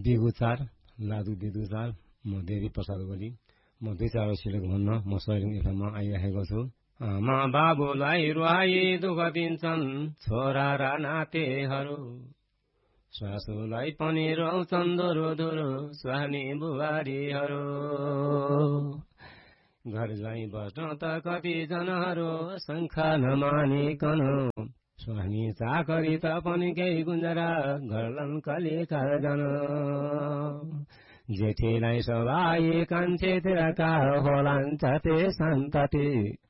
बिगुचार लादु बिदुचार म देवी प्रसाद ओली म 2-4 सिलेक्ट भन्न म सैलिङ एफएममा आइरहेको छु। आमा बाबुलाई रुवाई दुःख दिन्छन् छोरा र नातेहरू, सासूलाई पनि रोउँछन् दुरु दुरु स्वानी बुहारीहरू। घर जाई बस्न त कति जनहरू शङ्खा नमानिकन, स्वामी चाकरी त पनि केही गुन्जरा गर्छन् कलिका जन। जेठीलाई सवाई कान्छे तिरका होलान् छते सन्तति,